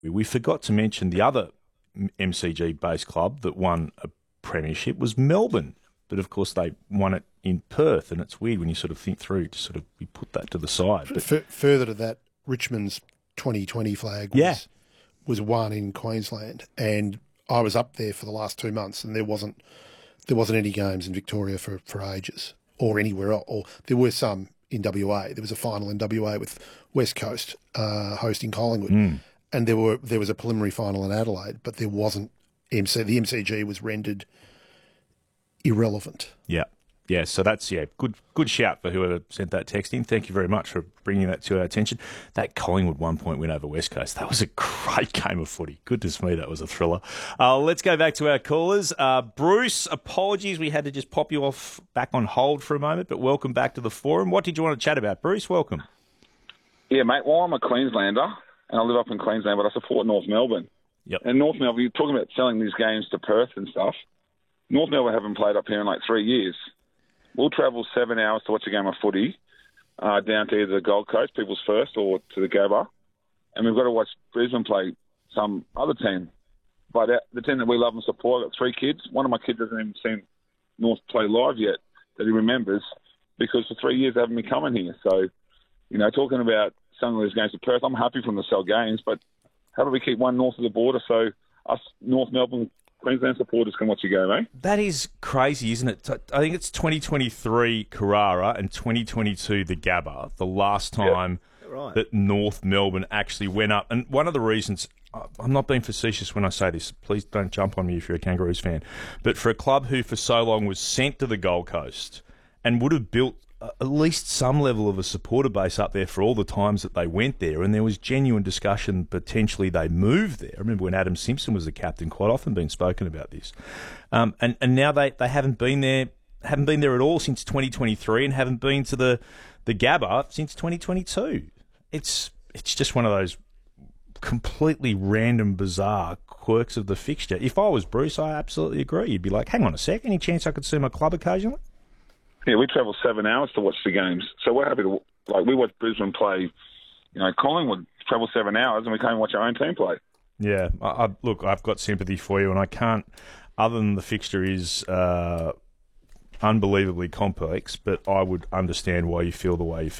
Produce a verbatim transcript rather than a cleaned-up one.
we forgot to mention the other M C G-based club that won a premiership was Melbourne. But, of course, they won it in Perth, and it's weird when you sort of think through to sort of we put that to the side. But, F- further to that, Richmond's twenty twenty flag was, yeah. was won in Queensland, and I was up there for the last two months, and there wasn't there wasn't any games in Victoria for, for ages, or anywhere else. Or there were some in W A. There was a final in W A with West Coast uh, hosting Collingwood, mm. and there were there was a preliminary final in Adelaide, but there wasn't M C. The M C G was rendered irrelevant. Yeah. Yeah, so that's, yeah, good good shout for whoever sent that text in. Thank you very much for bringing that to our attention. That Collingwood one-point win over West Coast, that was a great game of footy. Goodness me, that was a thriller. Uh, let's go back to our callers. Uh, Bruce, apologies, we had to just pop you off back on hold for a moment, but welcome back to the forum. What did you want to chat about? Bruce, welcome. Yeah, mate, well, I'm a Queenslander, and I live up in Queensland, but I support North Melbourne. Yep. And North Melbourne, you're talking about selling these games to Perth and stuff. North Melbourne haven't played up here in like three years. We'll travel seven hours to watch a game of footy uh, down to either the Gold Coast, People's First, or to the Gabba. And we've got to watch Brisbane play some other team. But the team that we love and support, I've got three kids. One of my kids hasn't even seen North play live yet that he remembers because for three years they haven't been coming here. So, you know, talking about selling these games to Perth, I'm happy for them to sell games, but how do we keep one north of the border so us North Melbourne Queensland supporters can watch you go, mate? That is crazy, isn't it? I think it's twenty twenty-three Carrara and twenty twenty-two the Gabba, the last time yep. right. that North Melbourne actually went up. And one of the reasons, I'm not being facetious when I say this, please don't jump on me if you're a Kangaroos fan, but for a club who for so long was sent to the Gold Coast and would have built at least some level of a supporter base up there for all the times that they went there, and there was genuine discussion potentially they moved there. I remember when Adam Simpson was the captain, quite often been spoken about this. Um, and, and now they, they haven't been there haven't been there at all since twenty twenty-three and haven't been to the, the Gabba since twenty twenty-two. It's it's just one of those completely random, bizarre quirks of the fixture. If I was Bruce, I absolutely agree. You'd be like, hang on a sec, any chance I could see my club occasionally? Yeah, we travel seven hours to watch the games. So we're happy to, like, we watch Brisbane play, you know, Collingwood travel seven hours and we can't watch our own team play. Yeah, I, I, look, I've got sympathy for you, and I can't, other than the fixture is uh, unbelievably complex, but I would understand why you feel the way you feel.